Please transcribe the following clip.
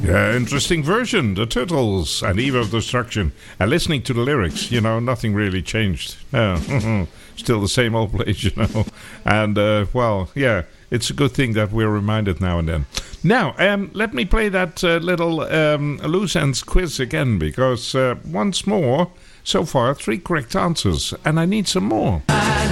Yeah, interesting version. The Turtles and Eve of Destruction. And listening to the lyrics, nothing really changed. Still the same old place, And, it's a good thing that we're reminded now and then. Now, let me play that little loose ends quiz again, because once more, so far, 3 correct answers, and I need some more.